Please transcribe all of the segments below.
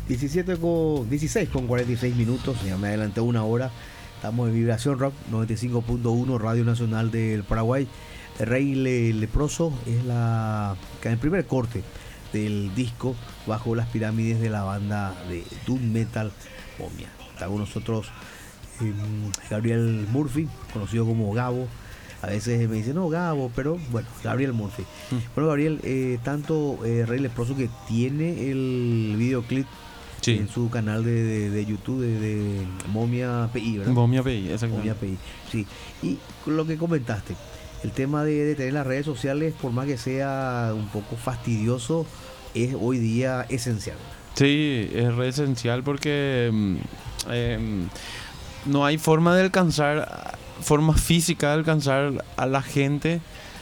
16 con 46 minutos, ya me adelanté una hora. Estamos en Vibración Rock 95.1, Radio Nacional del Paraguay. El Rey Leproso es el primer corte del disco Bajo las Pirámides de la banda de Doom Metal Momia. Está con nosotros Gabriel Murphy, conocido como Gabo. A veces me dicen, no, Gabo, pero bueno, Gabriel Murphy. Bueno, Gabriel, tanto Rey Leproso que tiene el videoclip en su canal de YouTube de Momia PI, ¿verdad? Momia PI, exacto. Momia PI, sí. Y lo que comentaste, el tema de tener las redes sociales, por más que sea un poco fastidioso, es hoy día esencial. Sí, es re esencial porque no hay forma de alcanzar, forma física de alcanzar a la gente,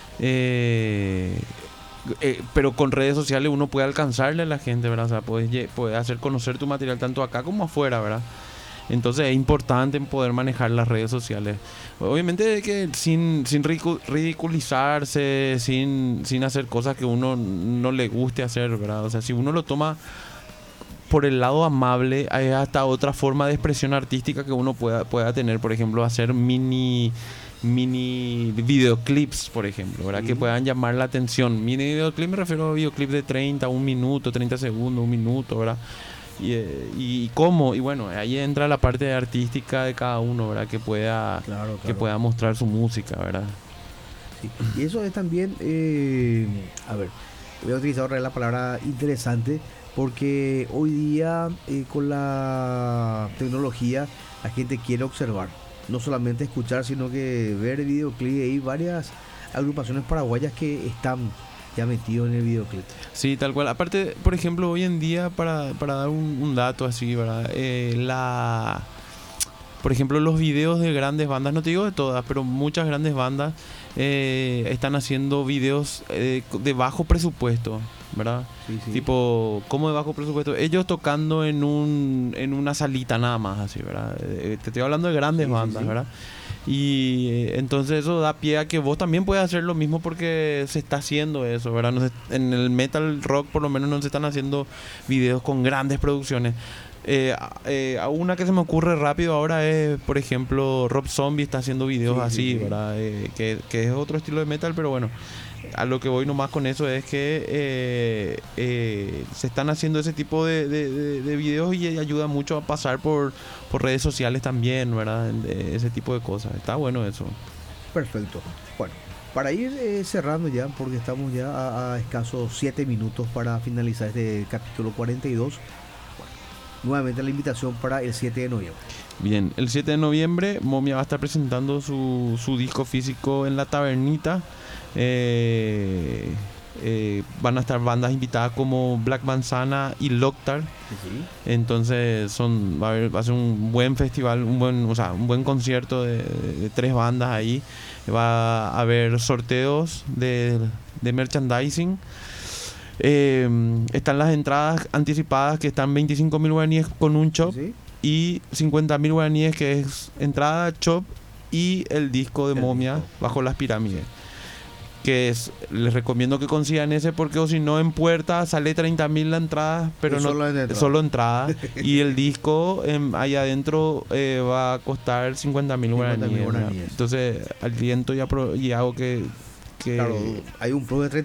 pero con redes sociales uno puede alcanzarle a la gente, ¿verdad? O sea, puedes hacer conocer tu material tanto acá como afuera, ¿verdad? Entonces es importante poder manejar las redes sociales. Obviamente que sin ridiculizarse, sin hacer cosas que uno no le guste hacer, ¿verdad? O sea, si uno lo toma por el lado amable, hay hasta otra forma de expresión artística que uno pueda tener. Por ejemplo, hacer mini videoclips, por ejemplo, ¿verdad? Que puedan llamar la atención. Mini videoclip me refiero a videoclips de 30, 1 minuto, 30 segundos, 1 minuto, ¿verdad? Y cómo, y bueno, ahí entra la parte artística de cada uno, ¿verdad? Que pueda mostrar su música, ¿verdad? Sí. Y eso es también, a ver, voy a utilizar otra vez la palabra interesante, porque hoy día con la tecnología la gente quiere observar, no solamente escuchar, sino que ver videoclip. Hay varias agrupaciones paraguayas que están ya metidos en el videoclip. Sí, tal cual. Aparte, por ejemplo, hoy en día, para dar un dato así, ¿verdad? Por ejemplo, los videos de grandes bandas, no te digo de todas, pero muchas grandes bandas están haciendo videos de bajo presupuesto, ¿verdad? Sí, sí. Tipo, ¿cómo de bajo presupuesto? Ellos tocando en una salita nada más, así, ¿verdad? Te estoy hablando de grandes bandas, ¿verdad? Y entonces eso da pie a que vos también puedas hacer lo mismo, porque se está haciendo eso, ¿verdad? En el metal rock por lo menos no se están haciendo videos con grandes producciones. Una que se me ocurre rápido ahora es, por ejemplo, Rob Zombie está haciendo videos así, ¿verdad? Que es otro estilo de metal, pero bueno, a lo que voy nomás con eso es que se están haciendo ese tipo de videos y ayuda mucho a pasar por redes sociales también, ¿verdad? Ese tipo de cosas. Está bueno eso. Perfecto. Bueno, para ir cerrando ya, porque estamos ya a escasos 7 minutos para finalizar este capítulo 42. Nuevamente la invitación para el 7 de noviembre. Bien, el 7 de noviembre Momia va a estar presentando su disco físico en La Tabernita. Van a estar bandas invitadas como Black Manzana y Loctar. Entonces va a ser un buen festival, un buen concierto de 3 bandas ahí. Va a haber sorteos de merchandising. Están las entradas anticipadas, que están 25.000 guaraníes con un chop, y 50.000 guaraníes que es entrada, chop y el disco de Momia Bajo las Pirámides, que les recomiendo que consigan ese, porque o si no en puerta sale 30.000 la entrada, pero no solo entrada y el disco ahí adentro va a costar 50.000 guaraníes. Entonces aliento y hago que claro, hay un plus de